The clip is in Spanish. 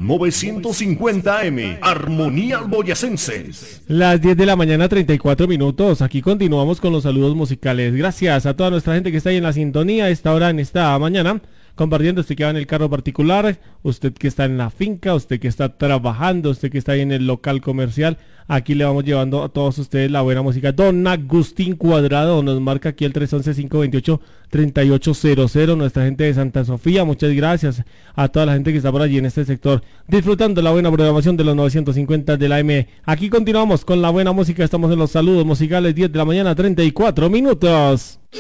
950 AM, Armonía Boyacenses. Las 10 de la mañana, 34 minutos. Aquí continuamos con los saludos musicales. Gracias a toda nuestra gente que está ahí en la sintonía a esta hora, en esta mañana, compartiendo. Usted que va en el carro particular, usted que está en la finca, usted que está trabajando, usted que está ahí en el local comercial. Aquí le vamos llevando a todos ustedes la buena música. Don Agustín Cuadrado nos marca aquí el 311-528-3800. Nuestra gente de Santa Sofía, muchas gracias a toda la gente que está por allí en este sector, disfrutando la buena programación de los 950 de la M. Aquí continuamos con la buena música. Estamos en los saludos musicales, 10 de la mañana, 34 minutos.